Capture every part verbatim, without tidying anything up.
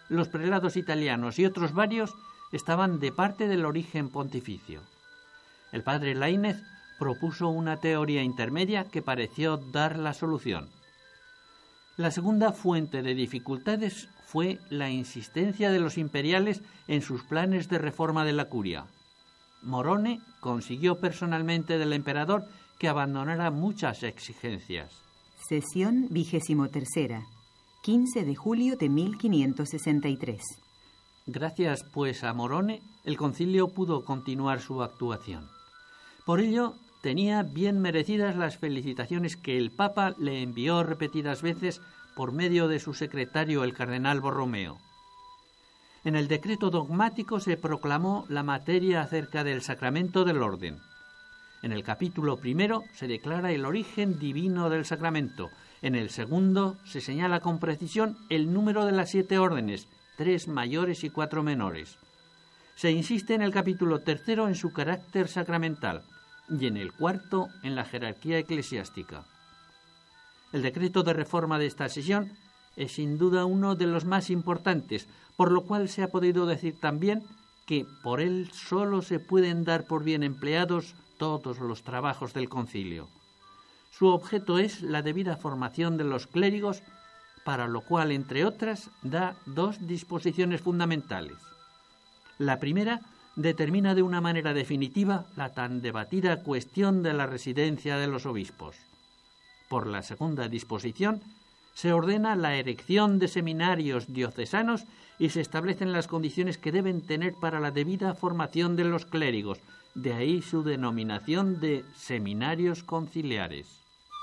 los prelados italianos y otros varios estaban de parte del origen pontificio. El padre Laínez propuso una teoría intermedia que pareció dar la solución. La segunda fuente de dificultades fue la insistencia de los imperiales en sus planes de reforma de la curia. Morone consiguió personalmente del emperador que abandonara muchas exigencias. Sesión vigésimo tercera, quince de julio de mil quinientos sesenta y tres. Gracias, pues, a Morone, el concilio pudo continuar su actuación. Por ello, tenía bien merecidas las felicitaciones que el Papa le envió repetidas veces por medio de su secretario, el cardenal Borromeo. En el decreto dogmático se proclamó la materia acerca del sacramento del orden. En el capítulo primero se declara el origen divino del sacramento. En el segundo se señala con precisión el número de las siete órdenes, tres mayores y cuatro menores. Se insiste en el capítulo tercero en su carácter sacramental y en el cuarto en la jerarquía eclesiástica. El decreto de reforma de esta sesión es sin duda uno de los más importantes, por lo cual se ha podido decir también que por él solo se pueden dar por bien empleados todos los trabajos del concilio. Su objeto es la debida formación de los clérigos, para lo cual, entre otras, da dos disposiciones fundamentales. La primera determina de una manera definitiva la tan debatida cuestión de la residencia de los obispos. Por la segunda disposición, se ordena la erección de seminarios diocesanos y se establecen las condiciones que deben tener para la debida formación de los clérigos, de ahí su denominación de seminarios conciliares.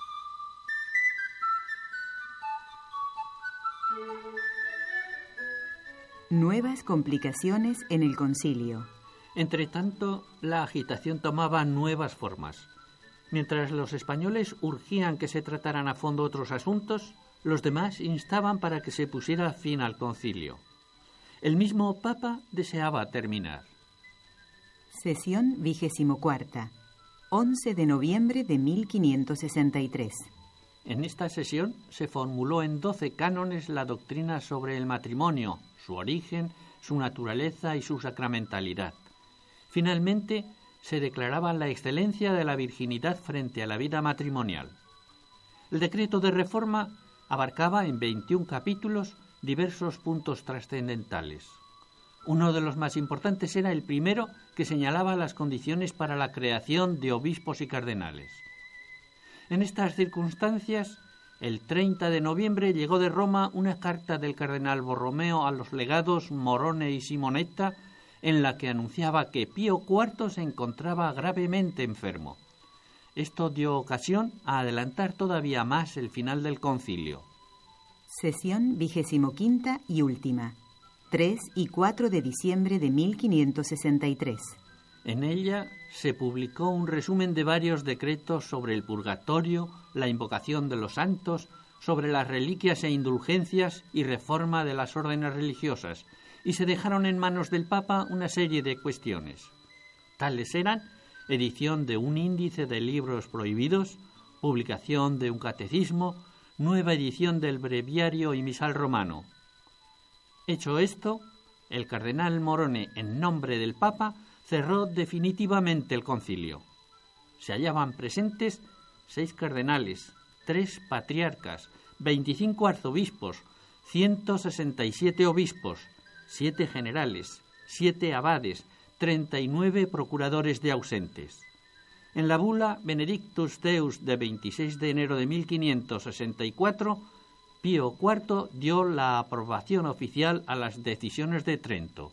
Nuevas complicaciones en el concilio. Entretanto, la agitación tomaba nuevas formas. Mientras los españoles urgían que se trataran a fondo otros asuntos, los demás instaban para que se pusiera fin al concilio. El mismo Papa deseaba terminar. Sesión vigésimo cuarta, once de noviembre de mil quinientos sesenta y tres. En esta sesión se formuló en doce cánones la doctrina sobre el matrimonio, su origen, su naturaleza y su sacramentalidad. Finalmente, se declaraba la excelencia de la virginidad frente a la vida matrimonial. El decreto de reforma abarcaba en veintiún capítulos diversos puntos trascendentales. Uno de los más importantes era el primero, que señalaba las condiciones para la creación de obispos y cardenales. En estas circunstancias, el treinta de noviembre llegó de Roma una carta del cardenal Borromeo a los legados Morone y Simonetta, en la que anunciaba que Pío cuarto se encontraba gravemente enfermo. Esto dio ocasión a adelantar todavía más el final del concilio. Sesión vigésimo quinta y última, tres y cuatro de diciembre de mil quinientos sesenta y tres. En ella se publicó un resumen de varios decretos sobre el purgatorio, la invocación de los santos, sobre las reliquias e indulgencias y reforma de las órdenes religiosas, y se dejaron en manos del Papa una serie de cuestiones. Tales eran edición de un índice de libros prohibidos, publicación de un catecismo, nueva edición del breviario y misal romano. Hecho esto, el cardenal Morone, en nombre del Papa, cerró definitivamente el concilio. Se hallaban presentes seis cardenales, tres patriarcas, veinticinco arzobispos, ciento sesenta y siete obispos, siete generales, siete abades, treinta y nueve procuradores de ausentes. En la bula Benedictus Deus de veintiséis de enero de mil quinientos sesenta y cuatro, Pío cuarto dio la aprobación oficial a las decisiones de Trento.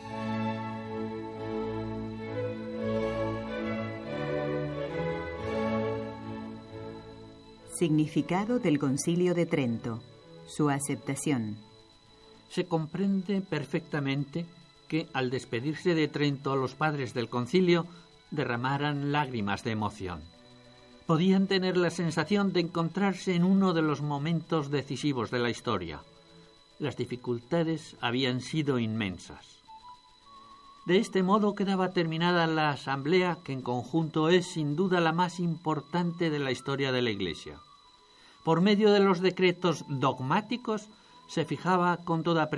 Significado del Concilio de Trento. Su aceptación. Se comprende perfectamente que al despedirse de Trento los padres del concilio derramaran lágrimas de emoción. Podían tener la sensación de encontrarse en uno de los momentos decisivos de la historia. Las dificultades habían sido inmensas. De este modo quedaba terminada la asamblea, que en conjunto es sin duda la más importante de la historia de la Iglesia. Por medio de los decretos dogmáticos se fijaba con toda